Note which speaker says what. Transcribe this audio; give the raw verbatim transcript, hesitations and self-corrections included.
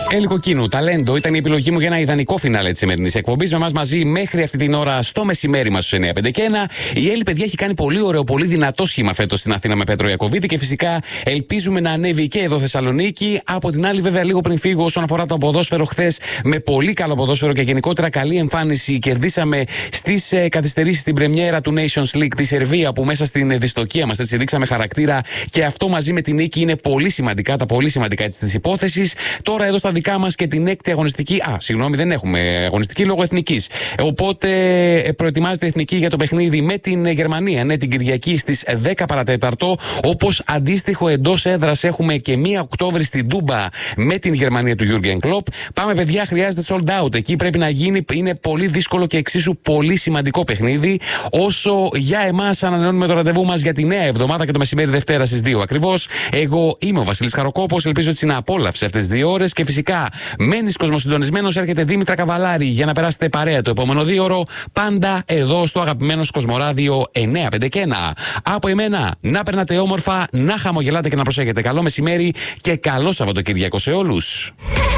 Speaker 1: Έλλη Κοκκίνου, ταλέντο ήταν η επιλογή μου για ένα ιδανικό φινάλε τη σημερινή εκπομπή. Με εμάς μαζί μέχρι αυτή την ώρα στο μεσημέρι μας στους εννιά πέντε και ένα. Η Έλλη, παιδιά, έχει κάνει πολύ ωραίο, πολύ δυνατό σχήμα φέτος στην Αθήνα με Πέτρο Ιακωβίτη και φυσικά ελπίζουμε να ανέβει και εδώ Θεσσαλονίκη. Από την άλλη, βέβαια, λίγο πριν φύγω, όσον αφορά το ποδόσφαιρο, χθες με πολύ καλό ποδόσφαιρο και γενικότερα καλή εμφάνιση κερδίσαμε στις ε, καθυστερήσεις στην πρεμιέρα του Nations League τη Σερβία, που μέσα στην δυστοκία μας έτσι δείξαμε χαρακτήρα και αυτό μαζί με την νίκη είναι πολύ σημαντικά, τα πολύ σημαντικά έτσι της υπόθεσης. Τώρα εδώ στα δικά μας και την έκτη αγωνιστική. Α, συγγνώμη, δεν έχουμε αγωνιστική λόγω εθνικής. Οπότε ε, προετοιμάζεται η εθνική για το παιχνίδι με την Γερμανία. Ναι, την Κυριακή στις δέκα παρατέταρτο. Όπως αντίστοιχο εντός έδρας έχουμε και μία Οκτώβρη στην Τούμπα με την Γερμανία του Jürgen Klopp. Πάμε, παιδιά, χρειάζεται sold out. Εκεί πρέπει να γίνει. Είναι πολύ δύσκολο και εξίσου πολύ σημαντικό παιχνίδι. Όσο για εμάς ανανεώνουμε το ραντεβού μας για τη νέα εβδομάδα και το μεσημέρι Δευτέρα στις δύο ακριβώς. Εγώ είμαι ο Βασίλης Χαροκόπος. Ελπίζω ότι να απόλαυσε αυτές τις δύο ώρες και φυσικά μένεις κοσμοσυντονισμένος. Έρχεται Δήμητρα Καβαλάρη για να περάσετε παρέα το επόμενο δύο ώρο. Πάντα εδώ στο αγαπημένο Κοσμοράδιο εννιά πέντε και ένα. Από εμένα, να περνάτε όμορφα, να χαμογελάτε και να προσέχετε. Καλό μεσημέρι και καλό Σαββατοκύριακο σε όλους.